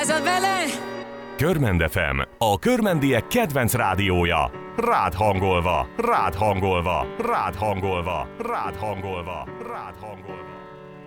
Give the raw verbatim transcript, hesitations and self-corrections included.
Magyarázod vele? Körmend ef em, a körmendiek kedvenc rádiója. Rád hangolva, rád hangolva, rád hangolva, rád hangolva, rád hangolva.